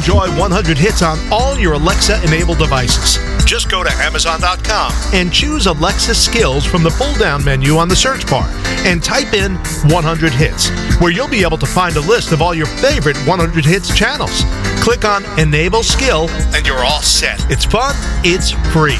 enjoy 100 hits on all your Alexa-enabled devices. Just go to Amazon.com and choose Alexa Skills from the pull-down menu on the search bar and type in 100 hits, where you'll be able to find a list of all your favorite 100 hits channels. Click on Enable Skill and you're all set. It's fun, it's free.